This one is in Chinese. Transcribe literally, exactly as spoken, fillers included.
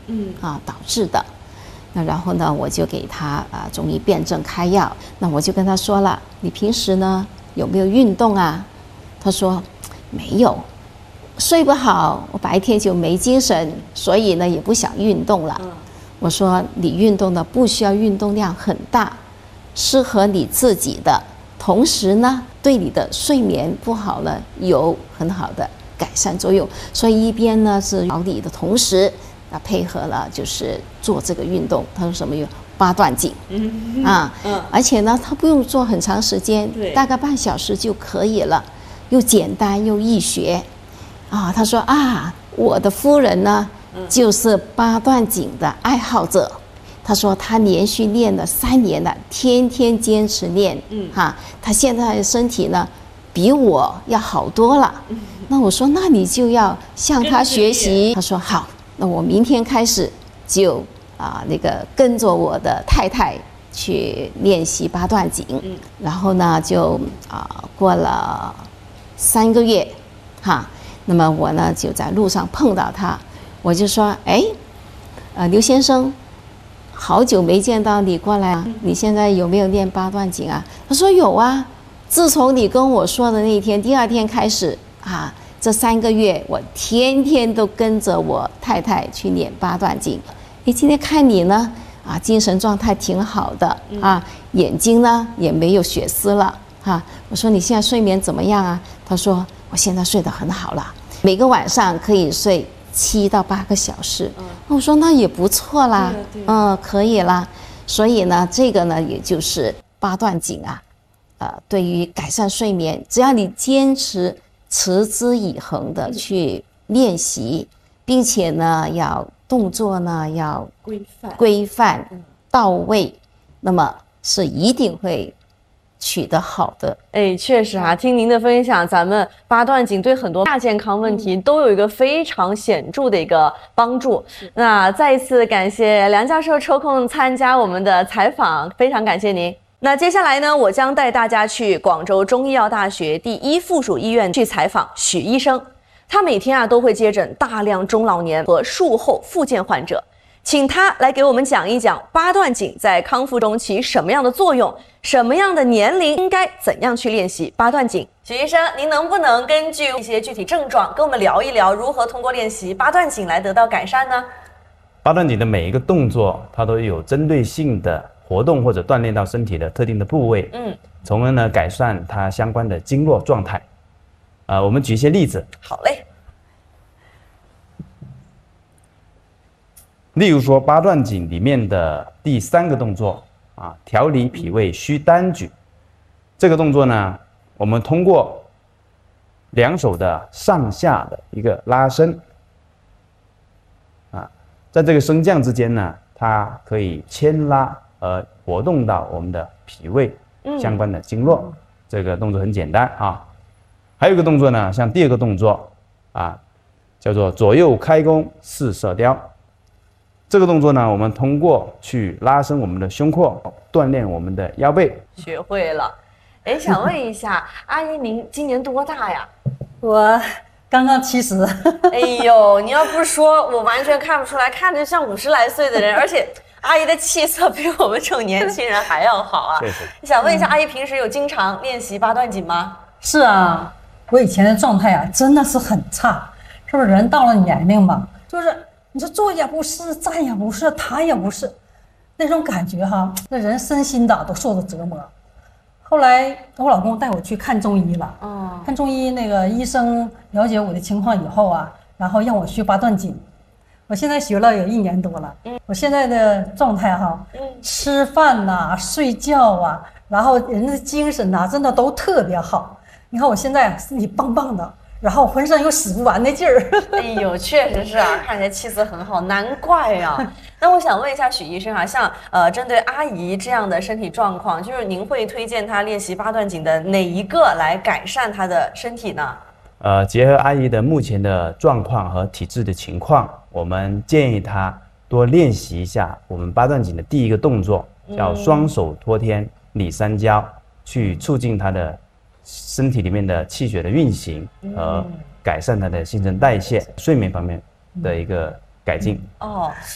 嗯啊导致的。那然后呢，我就给他啊中医辨证开药。那我就跟他说了，你平时呢有没有运动啊？他说没有，睡不好，我白天就没精神，所以呢也不想运动了。 嗯我说你运动呢不需要运动量很大，适合你自己的，同时呢对你的睡眠不好呢有很好的改善作用。所以一边呢是调理的同时，啊配合了就是做这个运动。他说什么有八段锦， 嗯啊， 嗯而且呢他不用做很长时间， 对大概半小时就可以了，又简单又易学。啊，他说啊，我的夫人呢就是八段锦的爱好者。他说他连续练了三年了，天天坚持练， 嗯哈，他现在的身体呢比我要好多了。那我说那你就要向他学习。他说好，那我明天开始就啊那个跟着我的太太去练习八段锦。 嗯然后呢就啊过了三个月，哈，那么我呢就在路上碰到他，我就说，哎，呃，刘先生，好久没见到你过来啊，你现在有没有练八段锦啊？他说有啊，自从你跟我说的那一天，第二天开始啊，这三个月我天天都跟着我太太去练八段锦。诶，今天看你呢，啊，精神状态挺好的啊，眼睛呢也没有血丝了哈。我说你现在睡眠怎么样啊？他说我现在睡得很好了，每个晚上可以睡七到八个小时。 嗯我说那也不错啦， 对啊对啊嗯，可以啦。所以呢，这个呢，也就是八段锦啊，呃，对于改善睡眠，只要你坚持持之以恒的去练习，并且呢，要动作呢要规范规范嗯到位，那么是一定会取得好的。 哎，确实啊，听您的分享，咱们八段锦对很多亚健康问题都有一个非常显著的一个帮助。那再一次感谢梁教授抽空参加我们的采访，非常感谢您。那接下来呢，我将带大家去广州中医药大学第一附属医院去采访许医生。他每天啊都会接诊大量中老年和术后复健患者，请他来给我们讲一讲八段锦在康复中起什么样的作用，什么样的年龄应该怎样去练习八段锦。许医生，您能不能根据一些具体症状跟我们聊一聊，如何通过练习八段锦来得到改善呢？ 八段锦的每一个动作，它都有针对性的活动或者锻炼到身体的特定的部位， 嗯， 从而呢改善它相关的经络状态。啊、我们举一些例子， 好嘞。 例如说八段锦里面的第三个动作啊，调理脾胃虚单举。这个动作呢，我们通过两手的上下的一个拉伸，啊，在这个升降之间呢，它可以牵拉而活动到我们的脾胃相关的经络。这个动作很简单啊。还有一个动作呢，像第二个动作啊，叫做左右开弓四射雕。这个动作呢，我们通过去拉伸我们的胸廓，锻炼我们的腰背。 学会了。哎，想问一下，阿姨您今年多大呀？ 我刚刚七十。 哎呦，你要不说，我完全看不出来，看着像五十来岁的人，而且阿姨的气色比我们这种年轻人还要好啊。 谢谢。 想问一下，阿姨平时有经常练习八段锦吗？ 是啊，我以前的状态啊，真的是很差。是不是人到了年龄嘛，就是你说坐也不是，站也不是，躺也不是，那种感觉哈，那人身心的都受着折磨。后来我老公带我去看中医了， 哦， 看中医那个医生了解我的情况以后啊，然后让我学八段锦。我现在学了有一年多了，嗯，我现在的状态哈，嗯，吃饭呐、睡觉啊，然后人的精神呐、真的都特别好。你看我现在身体棒棒的，然后浑身有使不完的劲儿。 哎呦，确实是啊，看起来气色很好，难怪啊。那我想问一下许医生啊，像呃针对阿姨这样的身体状况，就是您会推荐她练习八段锦的哪一个来改善她的身体呢？ 呃，结合阿姨的目前的状况和体质的情况，我们建议她多练习一下我们八段锦的第一个动作，叫双手托天理三焦，去促进她的身体里面的气血的运行和改善她的新陈代谢、睡眠方面的一个改进。 哦，